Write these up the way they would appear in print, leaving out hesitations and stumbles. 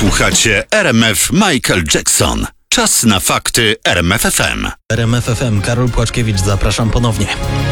Słuchacie RMF Michael Jackson. Czas na fakty RMF FM. RMF FM, Karol Płaczkiewicz, zapraszam ponownie.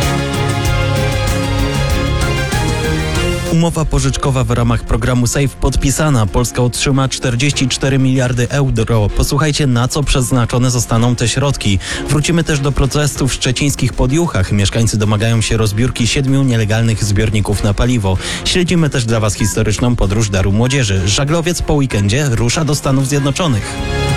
Umowa pożyczkowa w ramach programu SAFE podpisana. Polska otrzyma 44 miliardy euro. Posłuchajcie, na co przeznaczone zostaną te środki. Wrócimy też do protestów w szczecińskich Podjuchach. Mieszkańcy domagają się rozbiórki 7 nielegalnych zbiorników na paliwo. Śledzimy też dla Was historyczną podróż Daru Młodzieży. Żaglowiec po weekendzie rusza do Stanów Zjednoczonych.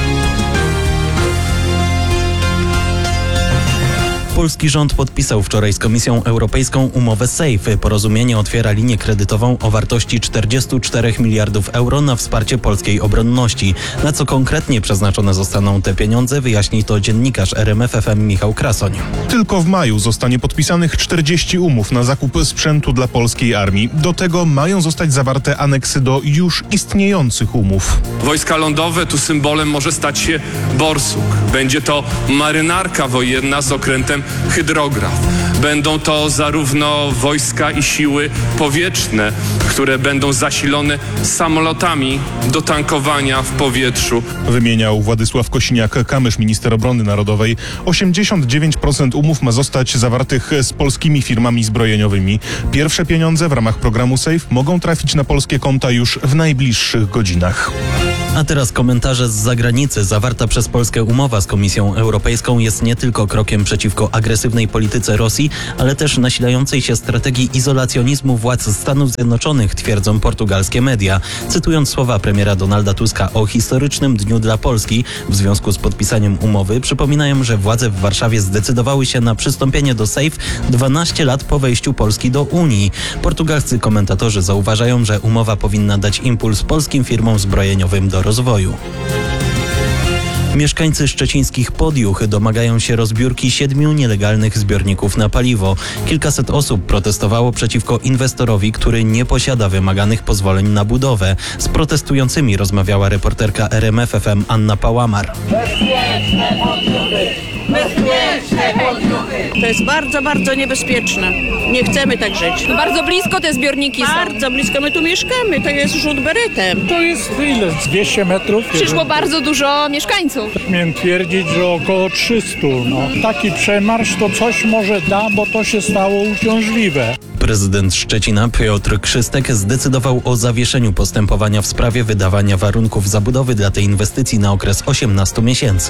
Polski rząd podpisał wczoraj z Komisją Europejską umowę SAFE. Porozumienie otwiera linię kredytową o wartości 44 miliardów euro na wsparcie polskiej obronności. Na co konkretnie przeznaczone zostaną te pieniądze, wyjaśni to dziennikarz RMF FM Michał Krasoń. Tylko w maju zostanie podpisanych 40 umów na zakup sprzętu dla polskiej armii. Do tego mają zostać zawarte aneksy do już istniejących umów. Wojska lądowe, tu symbolem może stać się borsuk. Będzie to marynarka wojenna z okrętem hydrograf. Będą to zarówno wojska i siły powietrzne, które będą zasilone samolotami do tankowania w powietrzu. Wymieniał Władysław Kosiniak-Kamysz, minister obrony narodowej. 89% umów ma zostać zawartych z polskimi firmami zbrojeniowymi. Pierwsze pieniądze w ramach programu SAFE mogą trafić na polskie konta już w najbliższych godzinach. A teraz komentarze z zagranicy. Zawarta przez Polskę umowa z Komisją Europejską jest nie tylko krokiem przeciwko agresywnej polityce Rosji, ale też nasilającej się strategii izolacjonizmu władz Stanów Zjednoczonych, twierdzą portugalskie media. Cytując słowa premiera Donalda Tuska o historycznym dniu dla Polski w związku z podpisaniem umowy, przypominają, że władze w Warszawie zdecydowały się na przystąpienie do SAFE 12 lat po wejściu Polski do Unii. Portugalscy komentatorzy zauważają, że umowa powinna dać impuls polskim firmom zbrojeniowym do rozwoju. Mieszkańcy szczecińskich Podjuch domagają się rozbiórki 7 nielegalnych zbiorników na paliwo. Kilkaset osób protestowało przeciwko inwestorowi, który nie posiada wymaganych pozwoleń na budowę. Z protestującymi rozmawiała reporterka RMF FM Anna Pałamar. Bezpieczne podjuchy! Bezpieczne podjuchy! To jest bardzo, bardzo niebezpieczne. Nie chcemy tak żyć. Bardzo blisko te zbiorniki są. Bardzo blisko, my tu mieszkamy, to jest rzut beretem. To jest ile? 200 metrów? Przyszło bardzo dużo mieszkańców. Śmiem twierdzić, że około 300. Taki przemarsz to coś może da, bo to się stało uciążliwe. Prezydent Szczecina Piotr Krzystek zdecydował o zawieszeniu postępowania w sprawie wydawania warunków zabudowy dla tej inwestycji na okres 18 miesięcy.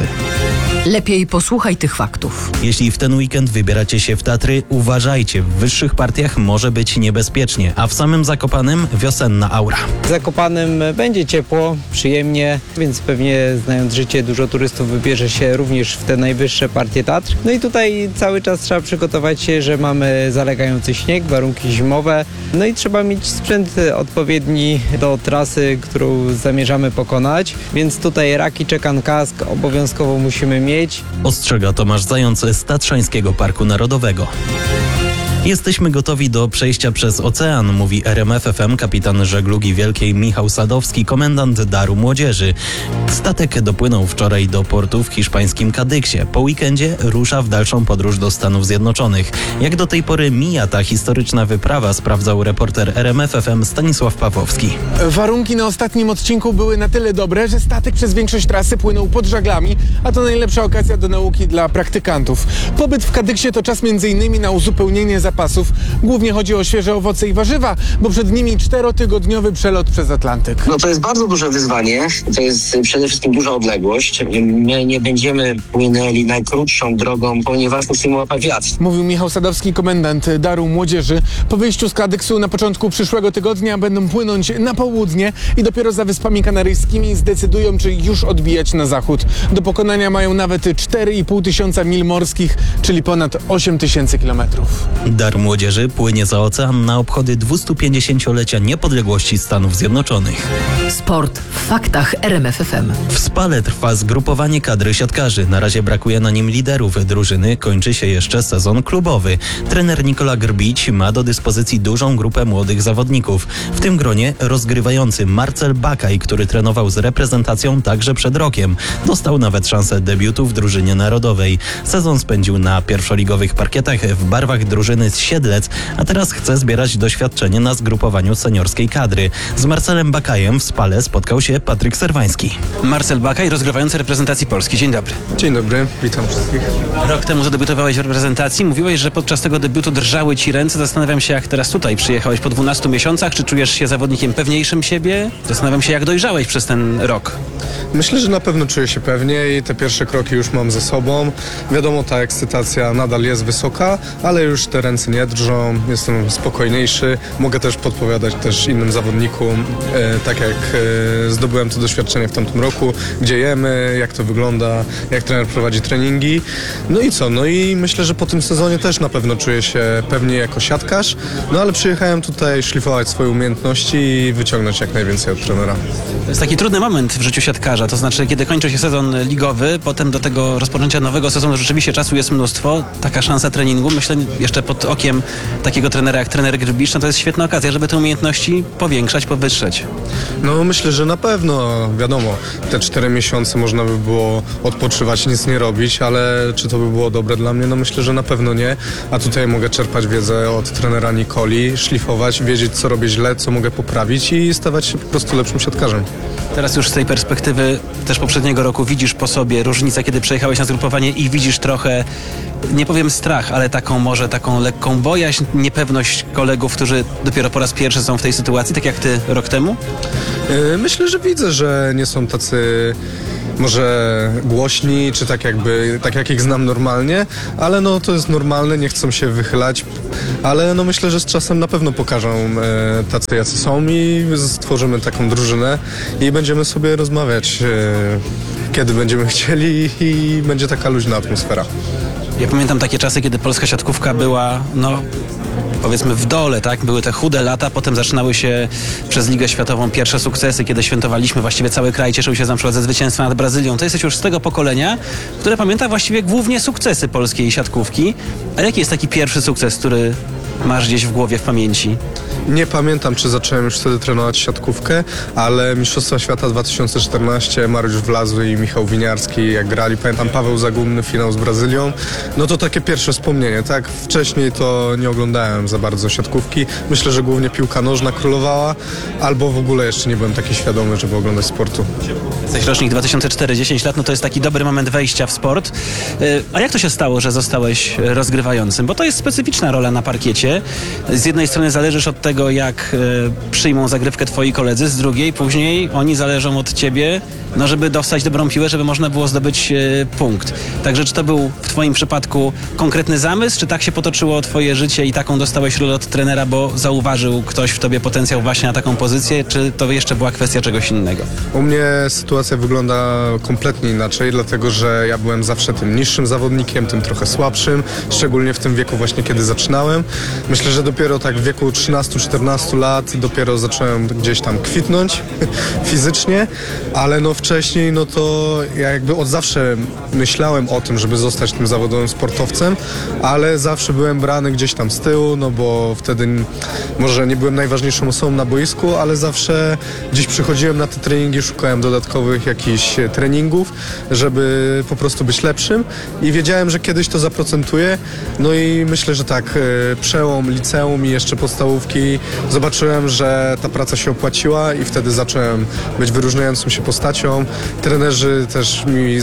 Lepiej posłuchaj tych faktów. Jeśli w ten weekend wybieracie się w Tatry, uważajcie, w wyższych partiach może być niebezpiecznie, a w samym Zakopanem wiosenna aura. W Zakopanem będzie ciepło, przyjemnie, więc pewnie znając życie dużo turystów wybierze się również w te najwyższe partie Tatr. No i tutaj cały czas trzeba przygotować się, że mamy zalegający śnieg, warunki zimowe, no i trzeba mieć sprzęt odpowiedni do trasy, którą zamierzamy pokonać, więc tutaj raki, czekan, kask obowiązkowo musimy mieć. Ostrzega Tomasz Zając z Tatrzańskiego Parku Narodowego. Jesteśmy gotowi do przejścia przez ocean, mówi RMF FM kapitan żeglugi wielkiej Michał Sadowski, komendant Daru Młodzieży. Statek dopłynął wczoraj do portu w hiszpańskim Kadyksie. Po weekendzie rusza w dalszą podróż do Stanów Zjednoczonych. Jak do tej pory mija ta historyczna wyprawa, sprawdzał reporter RMF FM Stanisław Pawłowski. Warunki na ostatnim odcinku były na tyle dobre, że statek przez większość trasy płynął pod żaglami, a to najlepsza okazja do nauki dla praktykantów. Pobyt w Kadyksie to czas m.in. na uzupełnienie zapasów. Głównie chodzi o świeże owoce i warzywa, bo przed nimi 4-tygodniowy przelot przez Atlantyk. To jest bardzo duże wyzwanie, to jest przede wszystkim duża odległość. My nie będziemy płynęli najkrótszą drogą, ponieważ musimy łapać wiatr. Mówił Michał Sadowski, komendant Daru Młodzieży. Po wyjściu z Kadyksu na początku przyszłego tygodnia będą płynąć na południe i dopiero za Wyspami Kanaryjskimi zdecydują, czy już odbijać na zachód. Do pokonania mają nawet 4,5 tysiąca mil morskich, czyli ponad 8 tysięcy kilometrów. Dar Młodzieży płynie za ocean na obchody 250-lecia niepodległości Stanów Zjednoczonych. Sport w faktach RMF FM. W Spale trwa zgrupowanie kadry siatkarzy. Na razie brakuje na nim liderów drużyny. Kończy się jeszcze sezon klubowy. Trener Nikola Grbić ma do dyspozycji dużą grupę młodych zawodników. W tym gronie rozgrywający Marcel Bakaj, który trenował z reprezentacją także przed rokiem. Dostał nawet szansę debiutu w drużynie narodowej. Sezon spędził na pierwszoligowych parkietach w barwach drużyny Gliwic Siedlec, a teraz chce zbierać doświadczenie na zgrupowaniu seniorskiej kadry. Z Marcelem Bakajem w Spale spotkał się Patryk Serwański. Marcel Bakaj, rozgrywający reprezentacji Polski. Dzień dobry. Dzień dobry, witam wszystkich. Rok temu zadebiutowałeś w reprezentacji. Mówiłeś, że podczas tego debiutu drżały ci ręce. Zastanawiam się, jak teraz tutaj przyjechałeś po 12 miesiącach. Czy czujesz się zawodnikiem pewniejszym siebie? Zastanawiam się, jak dojrzałeś przez ten rok. Myślę, że na pewno czuję się pewniej. Te pierwsze kroki już mam ze sobą. Wiadomo, ta ekscytacja nadal jest wysoka, ale już te ręce nie drżą. Jestem spokojniejszy. Mogę też podpowiadać też innym zawodnikom, tak jak zdobyłem to doświadczenie w tamtym roku, gdzie jemy, jak to wygląda, jak trener prowadzi treningi. No i co? No i myślę, że po tym sezonie też na pewno czuję się pewnie jako siatkarz, no ale przyjechałem tutaj szlifować swoje umiejętności i wyciągnąć jak najwięcej od trenera. To jest taki trudny moment w życiu siatkarza, to znaczy kiedy kończy się sezon ligowy, potem do tego rozpoczęcia nowego sezonu rzeczywiście czasu jest mnóstwo, taka szansa treningu, myślę jeszcze pod okiem takiego trenera jak trener Grbisz, no to jest świetna okazja, żeby te umiejętności powiększać, powyższać. No myślę, że na pewno, wiadomo, te 4 miesiące można by było odpoczywać, nic nie robić, ale czy to by było dobre dla mnie? No myślę, że na pewno nie, a tutaj mogę czerpać wiedzę od trenera Nikoli, szlifować, wiedzieć co robię źle, co mogę poprawić i stawać się po prostu lepszym siatkarzem. Teraz już z tej perspektywy też poprzedniego roku widzisz po sobie różnicę, kiedy przejechałeś na zgrupowanie i widzisz trochę, nie powiem strach, ale taką lekką bojaźń, niepewność kolegów, którzy dopiero po raz pierwszy są w tej sytuacji, tak jak ty rok temu? Myślę, że widzę, że nie są tacy może głośni, czy tak jak ich znam normalnie, ale no to jest normalne, nie chcą się wychylać, ale no myślę, że z czasem na pewno pokażą tacy jacy są i stworzymy taką drużynę i będziemy sobie rozmawiać kiedy będziemy chcieli i będzie taka luźna atmosfera. Ja pamiętam takie czasy, kiedy polska siatkówka była, no powiedzmy w dole, tak? Były te chude lata, potem zaczynały się przez Ligę Światową pierwsze sukcesy, kiedy świętowaliśmy, właściwie cały kraj cieszył się na przykład ze zwycięstwa nad Brazylią. To jesteś już z tego pokolenia, które pamięta właściwie głównie sukcesy polskiej siatkówki. A jaki jest taki pierwszy sukces, który masz gdzieś w głowie, w pamięci? Nie pamiętam, czy zacząłem już wtedy trenować siatkówkę, ale Mistrzostwa Świata 2014, Mariusz Wlazły i Michał Winiarski, jak grali, pamiętam Paweł Zagumny, finał z Brazylią, no to takie pierwsze wspomnienie, tak? Wcześniej to nie oglądałem za bardzo siatkówki. Myślę, że głównie piłka nożna królowała, albo w ogóle jeszcze nie byłem taki świadomy, żeby oglądać sportu. Jesteś rocznik 2004, 10 lat, no to jest taki dobry moment wejścia w sport. A jak to się stało, że zostałeś rozgrywającym? Bo to jest specyficzna rola na parkiecie. Z jednej strony zależysz od tego, jak przyjmą zagrywkę twoi koledzy, z drugiej później oni zależą od ciebie, no żeby dostać dobrą piłę, żeby można było zdobyć punkt. Także czy to był w twoim przypadku konkretny zamysł, czy tak się potoczyło twoje życie i taką dostałeś rolę od trenera, bo zauważył ktoś w tobie potencjał właśnie na taką pozycję, czy to jeszcze była kwestia czegoś innego? U mnie sytuacja wygląda kompletnie inaczej, dlatego że ja byłem zawsze tym niższym zawodnikiem, tym trochę słabszym, szczególnie w tym wieku właśnie, kiedy zaczynałem. Myślę, że dopiero tak w wieku 13-14 lat dopiero zacząłem gdzieś tam kwitnąć fizycznie, ale no wcześniej no to ja jakby od zawsze myślałem o tym, żeby zostać tym zawodowym sportowcem, ale zawsze byłem brany gdzieś tam z tyłu, no bo wtedy może nie byłem najważniejszą osobą na boisku, ale zawsze gdzieś przychodziłem na te treningi, szukałem dodatkowych jakichś treningów, żeby po prostu być lepszym i wiedziałem, że kiedyś to zaprocentuje, no i myślę, że tak, przełom liceum i jeszcze podstawówki zobaczyłem, że ta praca się opłaciła i wtedy zacząłem być wyróżniającą się postacią. Trenerzy też mi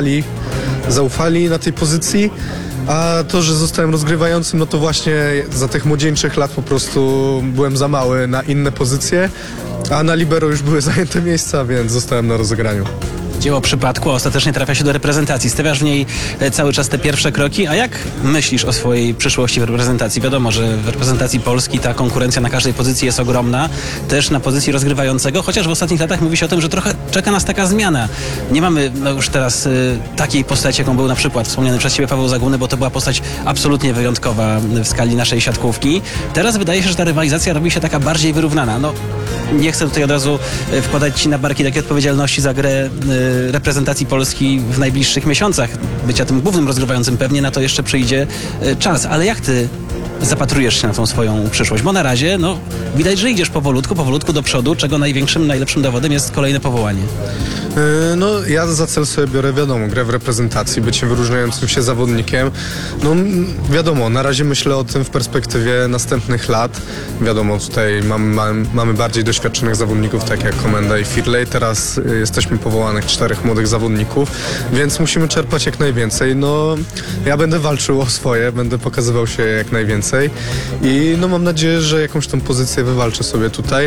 zaufali na tej pozycji, a to, że zostałem rozgrywającym, no to właśnie za tych młodzieńczych lat po prostu byłem za mały na inne pozycje, a na libero już były zajęte miejsca, więc zostałem na rozegraniu. Dzieło przypadku, a ostatecznie trafia się do reprezentacji. Stawiasz w niej cały czas te pierwsze kroki, a jak myślisz o swojej przyszłości w reprezentacji? Wiadomo, że w reprezentacji Polski ta konkurencja na każdej pozycji jest ogromna, też na pozycji rozgrywającego, chociaż w ostatnich latach mówi się o tym, że trochę czeka nas taka zmiana. Nie mamy już teraz takiej postaci, jaką był na przykład wspomniany przez ciebie Paweł Zagumny, bo to była postać absolutnie wyjątkowa w skali naszej siatkówki. Teraz wydaje się, że ta rywalizacja robi się taka bardziej wyrównana. No, nie chcę tutaj od razu wkładać ci na barki takiej odpowiedzialności za grę reprezentacji Polski w najbliższych miesiącach. Bycia tym głównym rozgrywającym pewnie na to jeszcze przyjdzie czas. Ale jak ty zapatrujesz się na tą swoją przyszłość? Bo na razie, widać, że idziesz powolutku do przodu, czego najlepszym dowodem jest kolejne powołanie. Ja za cel sobie biorę, wiadomo, grę w reprezentacji, bycie wyróżniającym się zawodnikiem. Wiadomo, na razie myślę o tym w perspektywie następnych lat. Wiadomo, tutaj mamy bardziej doświadczonych zawodników, tak jak Komenda i Firley. Teraz jesteśmy powołanych 4 młodych zawodników, więc musimy czerpać jak najwięcej. Ja będę walczył o swoje, będę pokazywał się jak najwięcej i mam nadzieję, że jakąś tą pozycję wywalczę sobie tutaj.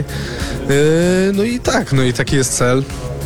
I taki jest cel.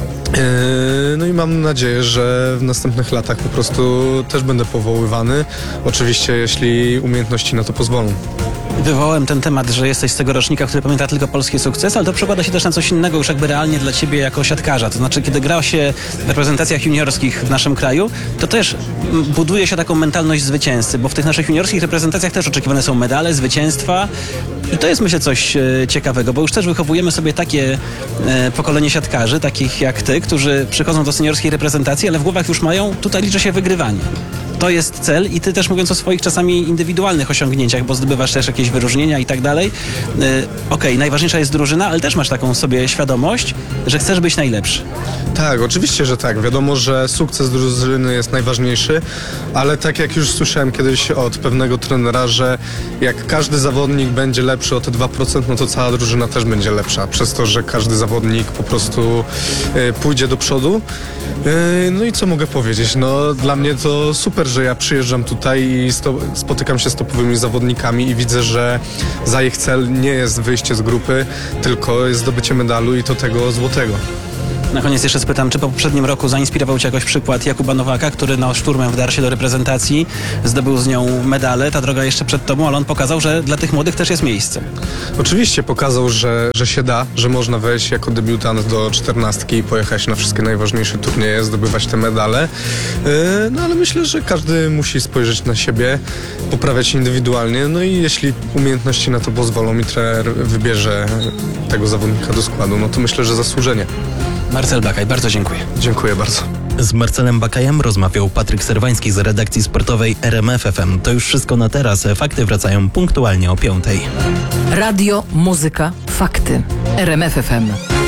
I mam nadzieję, że w następnych latach po prostu też będę powoływany. Oczywiście, jeśli umiejętności na to pozwolą. Wywołałem ten temat, że jesteś z tego rocznika, który pamięta tylko polski sukces, ale to przekłada się też na coś innego już jakby realnie dla ciebie jako siatkarza. To znaczy, kiedy gra się w reprezentacjach juniorskich w naszym kraju, to też buduje się taką mentalność zwycięzcy, bo w tych naszych juniorskich reprezentacjach też oczekiwane są medale, zwycięstwa i to jest, myślę, coś ciekawego, bo już też wychowujemy sobie takie pokolenie siatkarzy, takich jak ty, którzy przychodzą do seniorskiej reprezentacji, ale w głowach już mają, tutaj liczy się wygrywanie. To jest cel i ty też mówiąc o swoich czasami indywidualnych osiągnięciach, bo zdobywasz też jakieś wyróżnienia i tak dalej. Najważniejsza jest drużyna, ale też masz taką sobie świadomość, że chcesz być najlepszy. Tak, oczywiście, że tak. Wiadomo, że sukces drużyny jest najważniejszy, ale tak jak już słyszałem kiedyś od pewnego trenera, że jak każdy zawodnik będzie lepszy o te 2%, to cała drużyna też będzie lepsza, przez to, że każdy zawodnik po prostu pójdzie do przodu. I co mogę powiedzieć? Dla mnie to super, że ja przyjeżdżam tutaj i spotykam się z topowymi zawodnikami i widzę, że za ich cel nie jest wyjście z grupy, tylko jest zdobycie medalu i to tego złotego. Na koniec jeszcze spytam, czy po poprzednim roku zainspirował cię jakoś przykład Jakuba Nowaka, który szturmem wdarł się do reprezentacji, zdobył z nią medale, ta droga jeszcze przed tobą, ale on pokazał, że dla tych młodych też jest miejsce. Oczywiście pokazał, że się da, że można wejść jako debiutant do 14 i pojechać na wszystkie najważniejsze turnieje, zdobywać te medale, ale myślę, że każdy musi spojrzeć na siebie, poprawiać się indywidualnie, i jeśli umiejętności na to pozwolą i trener wybierze tego zawodnika do składu, to myślę, że zasłużenie. Marcel Bakaj, bardzo dziękuję. Dziękuję bardzo. Z Marcelem Bakajem rozmawiał Patryk Serwański z redakcji sportowej RMF FM. To już wszystko na teraz. Fakty wracają punktualnie o 5:00. Radio, muzyka, fakty. RMF FM.